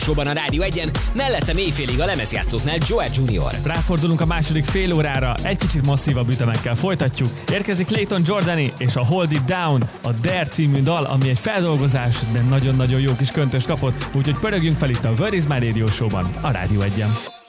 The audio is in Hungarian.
Showban a Rádió 1-en, mellettem éjfélig a lemezjátszóknál Joel Jr. Ráfordulunk a második fél órára, egy kicsit masszívabb ütemekkel folytatjuk. Érkezik Clayton Jordani és a Hold It Down, a Dare című dal, ami egy feldolgozás, de nagyon-nagyon jó kis köntös kapott, úgyhogy pörögjünk fel itt a Where Is My Radio Showban, a Rádió 1-en.